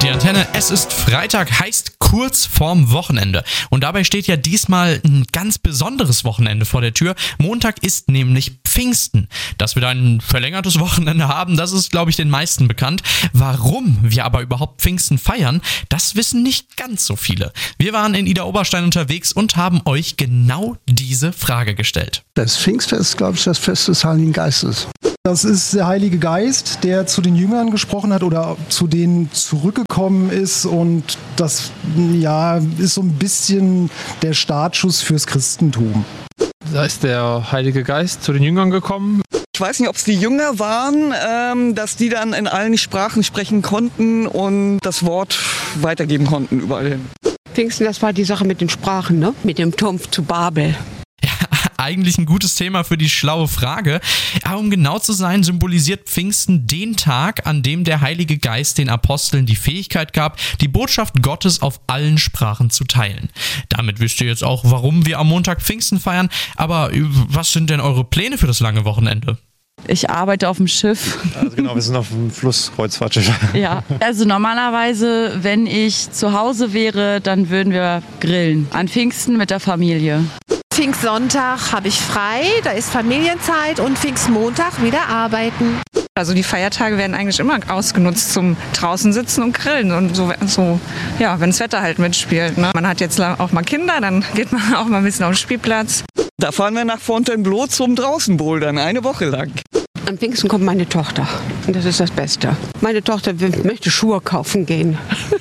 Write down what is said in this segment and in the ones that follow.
Die Antenne, es ist Freitag, heißt kurz vorm Wochenende. Und dabei steht ja diesmal ein ganz besonderes Wochenende vor der Tür. Montag ist nämlich Pfingsten. Dass wir da ein verlängertes Wochenende haben, das ist, glaube ich, den meisten bekannt. Warum wir aber überhaupt Pfingsten feiern, das wissen nicht ganz so viele. Wir waren in Idar-Oberstein unterwegs und haben euch genau diese Frage gestellt. Das Pfingstfest ist, glaube ich, das Fest des Heiligen Geistes. Das ist der Heilige Geist, der zu den Jüngern gesprochen hat oder zu denen zurückgekommen ist, und das ist so ein bisschen der Startschuss fürs Christentum. Da ist der Heilige Geist zu den Jüngern gekommen. Ich weiß nicht, ob es die Jünger waren, dass die dann in allen Sprachen sprechen konnten und das Wort weitergeben konnten überall hin. Pfingsten, das war die Sache mit den Sprachen, ne? Mit dem Turm zu Babel. Eigentlich ein gutes Thema für die schlaue Frage. Aber um genau zu sein, symbolisiert Pfingsten den Tag, an dem der Heilige Geist den Aposteln die Fähigkeit gab, die Botschaft Gottes auf allen Sprachen zu teilen. Damit wisst ihr jetzt auch, warum wir am Montag Pfingsten feiern. Aber was sind denn eure Pläne für das lange Wochenende? Ich arbeite auf dem Schiff. Also genau, wir sind auf dem Flusskreuzfahrtschiff. Ja, also normalerweise, wenn ich zu Hause wäre, dann würden wir grillen. An Pfingsten mit der Familie. Pfingstsonntag habe ich frei, da ist Familienzeit, und Pfingstmontag wieder arbeiten. Also die Feiertage werden eigentlich immer ausgenutzt zum draußen sitzen und grillen und so ja, wenn das Wetter halt mitspielt. Ne? Man hat jetzt auch mal Kinder, dann geht man auch mal ein bisschen auf den Spielplatz. Da fahren wir nach Fontainebleau zum Draußenbouldern, eine Woche lang. Am Pfingsten kommt meine Tochter und das ist das Beste. Meine Tochter möchte Schuhe kaufen gehen.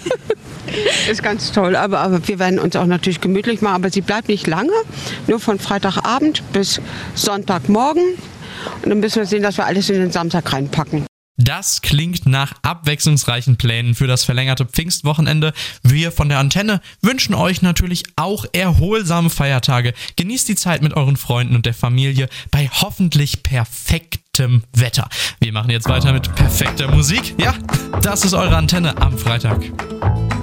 Ist ganz toll, aber wir werden uns auch natürlich gemütlich machen. Aber sie bleibt nicht lange, nur von Freitagabend bis Sonntagmorgen. Und dann müssen wir sehen, dass wir alles in den Samstag reinpacken. Das klingt nach abwechslungsreichen Plänen für das verlängerte Pfingstwochenende. Wir von der Antenne wünschen euch natürlich auch erholsame Feiertage. Genießt die Zeit mit euren Freunden und der Familie bei hoffentlich perfektem Wetter. Wir machen jetzt weiter mit perfekter Musik. Ja, das ist eure Antenne am Freitag.